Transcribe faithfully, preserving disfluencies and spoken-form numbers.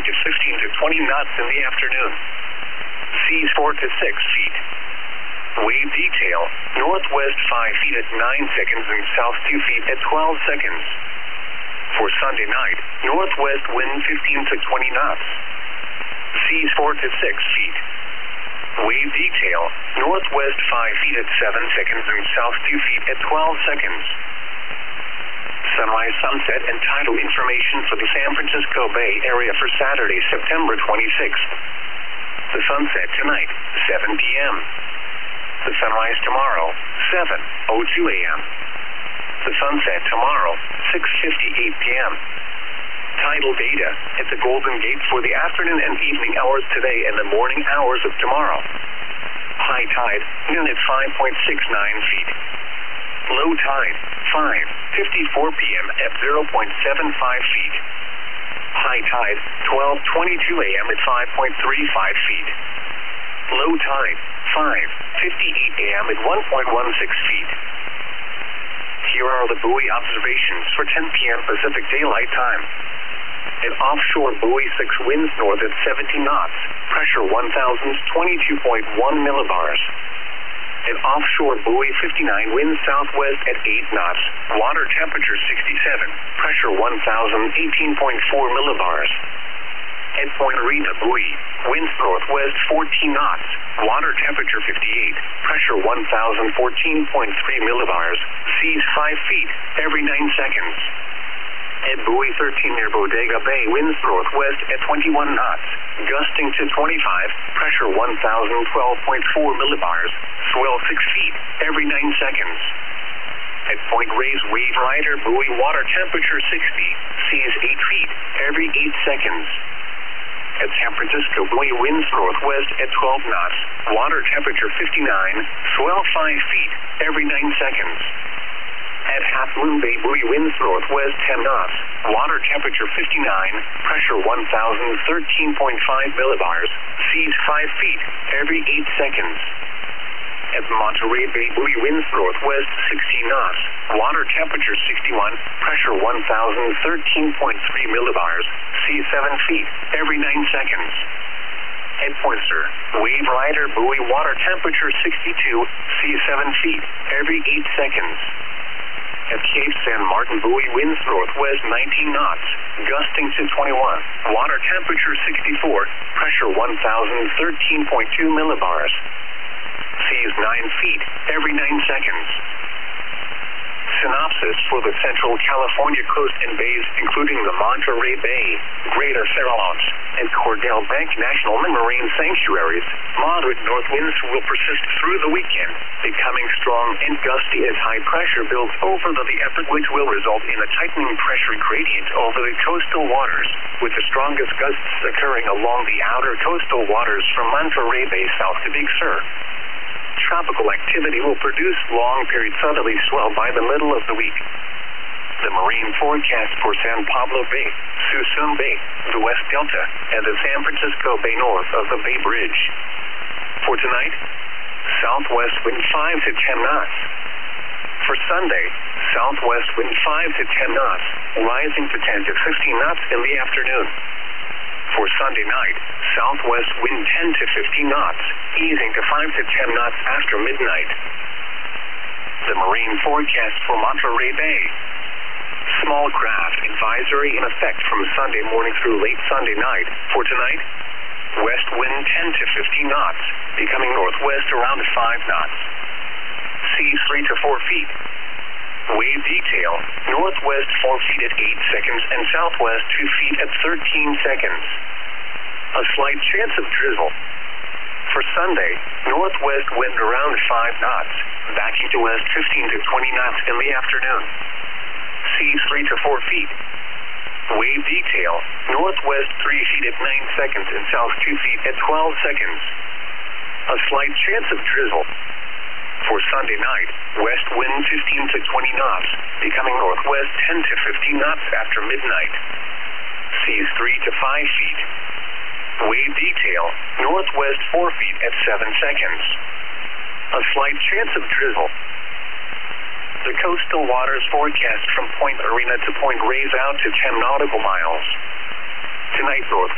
to fifteen to twenty knots in the afternoon. Seas four to six feet. Wave detail, northwest five feet at nine seconds and south two feet at twelve seconds. For Sunday night, northwest wind fifteen to twenty knots. Seas four to six feet. Wave detail, northwest five feet at seven seconds and south two feet at twelve seconds. Sunrise, sunset, and tidal information for the San Francisco Bay Area for Saturday, September twenty-sixth. The sunset tonight, seven p m The sunrise tomorrow, seven oh two a m The sunset tomorrow, six fifty-eight p m Tidal data at the Golden Gate for the afternoon and evening hours today and the morning hours of tomorrow. High tide, noon at five point six nine feet. Low tide, five fifty-four p m at zero point seven five feet. High tide, twelve twenty-two a m at five point three five feet. Low tide, five fifty-eight a m at one point one six feet. Here are the buoy observations for ten p m Pacific Daylight Time. At offshore buoy six, winds north at seventy knots, pressure one thousand twenty-two point one millibars. At offshore buoy fifty-nine, winds southwest at eight knots, water temperature sixty-seven, pressure one thousand eighteen point four millibars. At Point Arena buoy, winds northwest fourteen knots, water temperature fifty-eight, pressure one thousand fourteen point three millibars, seas five feet every nine seconds. At buoy thirteen near Bodega Bay, winds northwest at twenty-one knots, gusting to twenty-five, pressure one thousand twelve point four millibars, swell six feet every nine seconds. At Point Reyes Wave Rider buoy, water temperature sixty, seas eight feet every eight seconds. At San Francisco buoy, winds northwest at twelve knots, water temperature fifty-nine, swell five feet every nine seconds. At Half Moon Bay buoy, winds northwest ten knots, water temperature fifty-nine, pressure one thousand thirteen point five millibars, seas five feet every eight seconds. At Monterey Bay buoy, winds northwest sixteen knots, water temperature sixty-one, pressure one thousand thirteen point three millibars, seas seven feet every nine seconds. At Pointer, Wave Rider buoy, water temperature sixty-two, seas seven feet every eight seconds. At Cape San Martin buoy, winds northwest nineteen knots, gusting to twenty-one, water temperature sixty-four, pressure one thousand thirteen point two millibars. Seas nine feet every nine seconds. Synopsis for the Central California coast and bays, including the Monterey Bay, Greater Farallones, and Cordell Bank National Marine Sanctuaries. Moderate north winds will persist through the weekend, becoming strong and gusty as high pressure builds over the, the epic, which will result in a tightening pressure gradient over the coastal waters, with the strongest gusts occurring along the outer coastal waters from Monterey Bay south to Big Sur. Tropical activity will produce long-period southerly swell by the middle of the week. The marine forecast for San Pablo Bay, Suisun Bay, the West Delta, and the San Francisco Bay north of the Bay Bridge. For tonight, southwest wind five to ten knots. For Sunday, southwest wind five to ten knots, rising to ten to fifteen knots in the afternoon. For Sunday night, southwest wind ten to fifteen knots, easing to five to ten knots after midnight. The marine forecast for Monterey Bay. Small craft advisory in effect from Sunday morning through late Sunday night. For tonight, west wind ten to fifteen knots, becoming northwest around five knots. Seas three to four feet. Wave detail, northwest four feet at eight seconds and southwest two feet at thirteen seconds. A slight chance of drizzle. For Sunday, northwest wind around five knots, backing to west fifteen to twenty knots in the afternoon. Seas three to four feet. Wave detail, northwest three feet at nine seconds and south two feet at twelve seconds. A slight chance of drizzle. For Sunday night, west wind fifteen to twenty knots, becoming northwest ten to fifteen knots after midnight. Seas three to five feet. Wave detail, northwest four feet at seven seconds. A slight chance of drizzle. The coastal waters forecast from Point Arena to Point Reyes out to ten nautical miles. Tonight, north